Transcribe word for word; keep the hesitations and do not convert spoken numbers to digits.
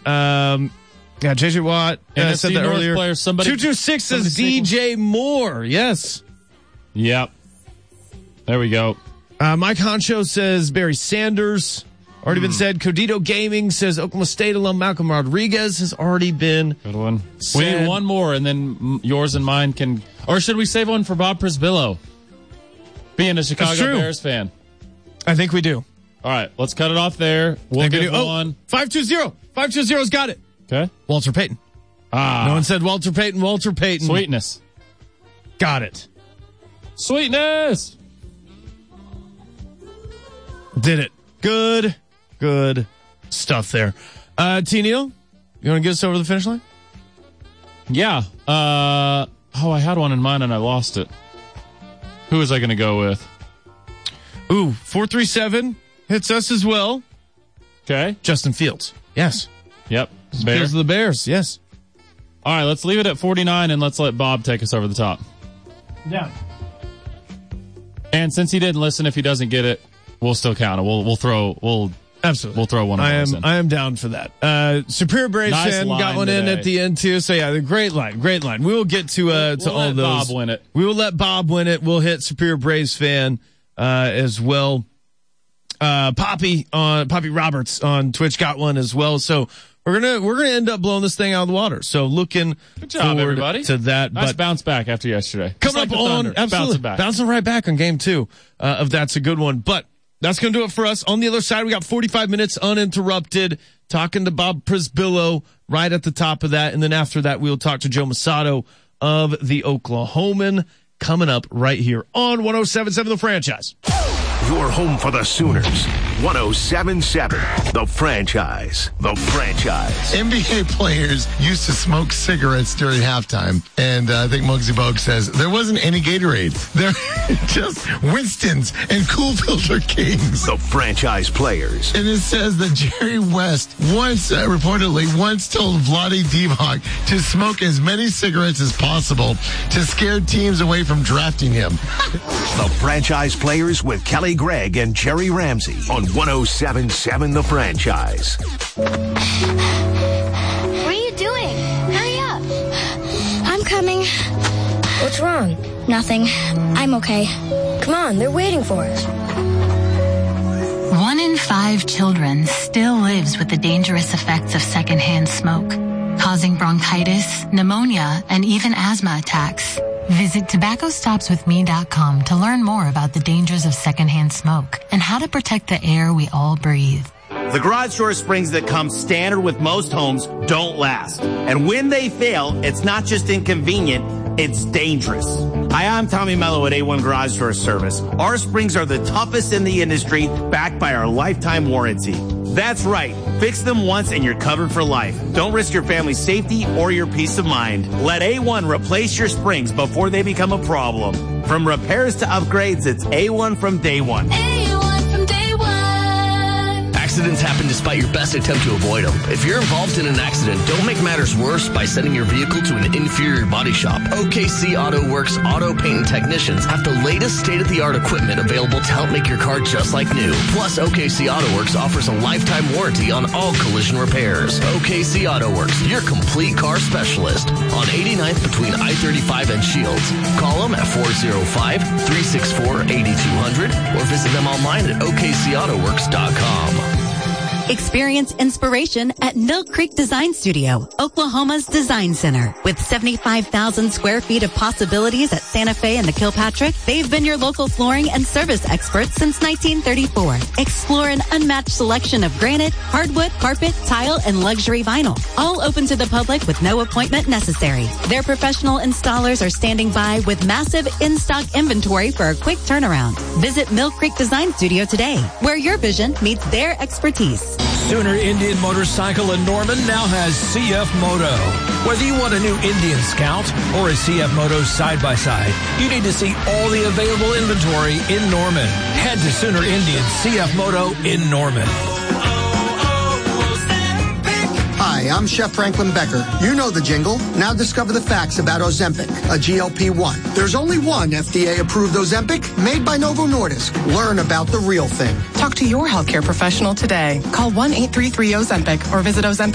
Um, yeah, J J Watt uh, said that North earlier. Player, somebody, two two six says D J Moore. Yes. Yep. There we go. Uh, Mike Honcho says Barry Sanders. Already mm. been said. Codito Gaming says Oklahoma State alum Malcolm Rodriguez has already been. Good one. Said. We need one more, and then yours and mine can. Or should we save one for Bob Prisbillo? Being a Chicago Bears fan. I think we do. All right, let's cut it off there. We'll give oh, one. five two zero. five two zero's got it. Okay. Walter Payton. Ah. No one said Walter Payton. Walter Payton. Sweetness. Got it. Sweetness. Did it. Good, good stuff there. Uh, T. Neal, you want to get us over the finish line? Yeah. Uh, oh, I had one in mind and I lost it. Who was I going to go with? Ooh, four three seven hits us as well. Okay. Justin Fields. Yes. Yep. Bear. Fields of the Bears. Yes. All right, let's leave it at forty-nine and let's let Bob take us over the top. Yeah. And since he didn't listen, if he doesn't get it, we'll still count it. We'll we'll throw we'll absolutely we'll throw one of I those am in. I am down for that. Uh, Superior Braves nice fan got one today. in at the end too. So yeah, the great line, great line. We will get to uh to we'll all let those. Bob win it. We will let Bob win it. We'll hit Superior Braves fan uh as well. Uh, Poppy on Poppy Roberts on Twitch got one as well. So we're gonna we're gonna end up blowing this thing out of the water. So looking Good job, forward everybody. to that. Nice but bounce back after yesterday. Come like up on absolutely bouncing back. bouncing right back on game two uh, of that's a good one. But that's gonna do it for us. On the other side, we got forty-five minutes uninterrupted talking to Bob Prisbillo right at the top of that, and then after that, we'll talk to Joe Masato of the Oklahoman coming up right here on one oh seven point seven The Franchise. Your home for the Sooners. one oh seven point seven The Franchise. The Franchise. N B A players used to smoke cigarettes during halftime. And uh, I think Muggsy Bogues says there wasn't any Gatorades. There just Winston's and Cool Filter Kings. The franchise players. And it says that Jerry West once, uh, reportedly, once told Vlade Divac to smoke as many cigarettes as possible to scare teams away from drafting him. The franchise players with Kelly Gregg and Jerry Ramsey on one oh seven point seven The Franchise. What are you doing? Hurry up. I'm coming. What's wrong? Nothing. I'm okay. Come on, they're waiting for us. One in five children still lives with the dangerous effects of secondhand smoke, causing bronchitis, pneumonia, and even asthma attacks. Visit tobacco stops with me dot com to learn more about the dangers of secondhand smoke and how to protect the air we all breathe. The garage door springs that come standard with most homes don't last. And when they fail, it's not just inconvenient, it's dangerous. Hi, I'm Tommy Mello at A one Garage Door Service. Our springs are the toughest in the industry, backed by our lifetime warranty. That's right. Fix them once and you're covered for life. Don't risk your family's safety or your peace of mind. Let A one replace your springs before they become a problem. From repairs to upgrades, it's A one from day one. A one from day one. Accidents happen despite your best attempt to avoid them. If you're involved in an accident, don't make matters worse by sending your vehicle to an inferior body shop. O K C Auto Works auto paint and technicians have the latest state-of-the-art equipment available to help make your car just like new. Plus, O K C Auto Works offers a lifetime warranty on all collision repairs. O K C Auto Works, your complete car specialist. On eighty-ninth between I thirty-five and Shields. Call them at four oh five, three six four, eight two hundred or visit them online at O K C auto works dot com. Experience inspiration at Mill Creek Design Studio, Oklahoma's design center. With seventy-five thousand square feet of possibilities at Santa Fe and the Kilpatrick, they've been your local flooring and service experts since nineteen thirty-four. Explore an unmatched selection of granite, hardwood, carpet, tile, and luxury vinyl. All open to the public with no appointment necessary. Their professional installers are standing by with massive in-stock inventory for a quick turnaround. Visit Mill Creek Design Studio today, where your vision meets their expertise. Sooner Indian Motorcycle in Norman now has C F Moto. Whether you want a new Indian Scout or a C F Moto side-by-side, you need to see all the available inventory in Norman. Head to Sooner Indian C F Moto in Norman. Hi, I'm Chef Franklin Becker. You know the jingle. Now discover the facts about Ozempic, a G L P one. There's only one F D A-approved Ozempic made by Novo Nordisk. Learn about the real thing. Talk to your healthcare professional today. Call one eight three three Ozempic or visit Ozempic.